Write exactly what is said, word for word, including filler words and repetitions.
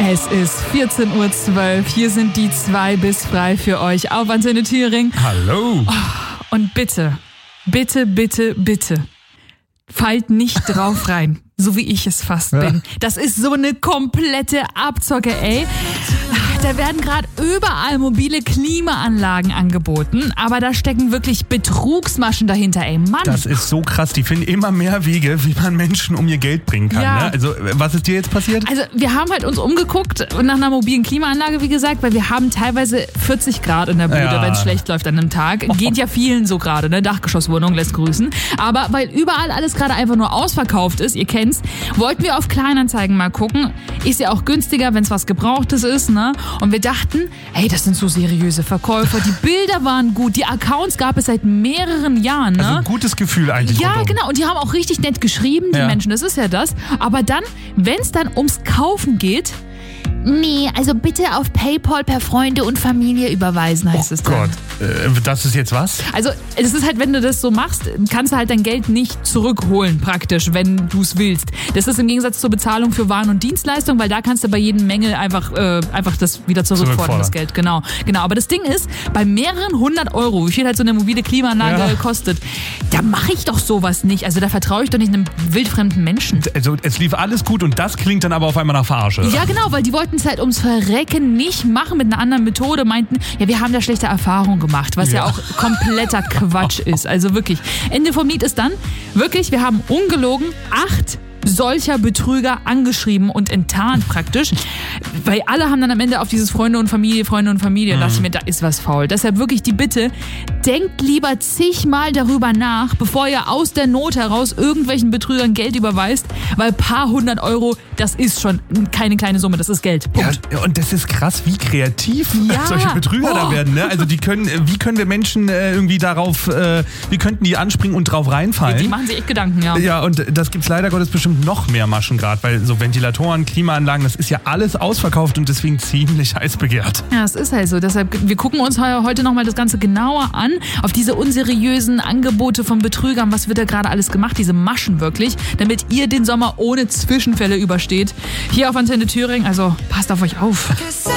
Es ist vierzehn Uhr zwölf. Hier sind die zwei bis frei für euch auf Antenne Thüringen. Hallo. Und bitte, bitte, bitte, bitte, fallt nicht drauf rein, so wie ich es fast bin. Das ist so eine komplette Abzocke, ey. Da werden gerade überall mobile Klimaanlagen angeboten, aber da stecken wirklich Betrugsmaschen dahinter, ey, Mann. Das ist so krass, die finden immer mehr Wege, wie man Menschen um ihr Geld bringen kann. Ja. Ne? Also, was ist dir jetzt passiert? Also, wir haben halt uns umgeguckt nach einer mobilen Klimaanlage, wie gesagt, weil wir haben teilweise vierzig Grad in der Bude, Ja. wenn es schlecht läuft an einem Tag. Geht ja vielen so gerade, ne? Dachgeschosswohnung lässt grüßen. Aber weil überall alles gerade einfach nur ausverkauft ist, ihr kennt's, wollten wir auf Kleinanzeigen mal gucken. Ist ja auch günstiger, wenn es was Gebrauchtes ist, ne? Und wir dachten, hey, das sind so seriöse Verkäufer. Die Bilder waren gut, die Accounts gab es seit mehreren Jahren, ne? Also ein gutes Gefühl eigentlich. Ja, rundum. genau. Und die haben auch richtig nett geschrieben, die Ja. Menschen. Das ist ja das. Aber dann, wenn es dann ums Kaufen geht, nee, also bitte auf PayPal per Freunde und Familie überweisen, heißt Oh es dann. Gott, äh, das ist jetzt was? Also es ist halt, wenn du das so machst, kannst du halt dein Geld nicht zurückholen praktisch, wenn du es willst. Das ist im Gegensatz zur Bezahlung für Waren und Dienstleistungen, weil da kannst du bei jedem Mängel einfach, äh, einfach das wieder zurückfordern, Zurückfordern. das Geld. Genau, genau. Aber das Ding ist, bei mehreren hundert Euro, wie viel halt so eine mobile Klimaanlage Ja. kostet, da mache ich doch sowas nicht. Also da vertraue ich doch nicht einem wildfremden Menschen. Also es lief alles gut und das klingt dann aber auf einmal nach Verarsche. Ja, genau, weil die wollten es halt ums Verrecken nicht machen mit einer anderen Methode, meinten, ja, wir haben da schlechte Erfahrungen gemacht, was ja, Ja. auch kompletter Quatsch ist. Also wirklich, Ende vom Lied ist dann, wirklich, wir haben ungelogen acht solcher Betrüger angeschrieben und enttarnt praktisch, weil alle haben dann am Ende auf dieses Freunde und Familie, Freunde und Familie, mhm. dachte ich mir, da ist was faul. Deshalb wirklich die Bitte, denkt lieber zigmal darüber nach, bevor ihr aus der Not heraus irgendwelchen Betrügern Geld überweist, weil paar hundert Euro, das ist schon keine kleine Summe, das ist Geld. Punkt. Ja, und das ist krass, wie kreativ Ja. solche Betrüger Oh. da werden. Ne? Also die können, wie können wir Menschen äh, irgendwie darauf, äh, wie könnten die anspringen und drauf reinfallen? Die machen sich echt Gedanken, ja. Ja, und das gibt's leider Gottes bestimmt noch mehr Maschen gerade, weil so Ventilatoren, Klimaanlagen, das ist ja alles ausverkauft und deswegen ziemlich heiß begehrt. Ja, es ist halt so. Deshalb, wir gucken uns heute nochmal das Ganze genauer an, auf diese unseriösen Angebote von Betrügern. Was wird da gerade alles gemacht, diese Maschen wirklich, damit ihr den Sommer ohne Zwischenfälle übersteht. Hier auf Antenne Thüringen, also passt auf euch auf.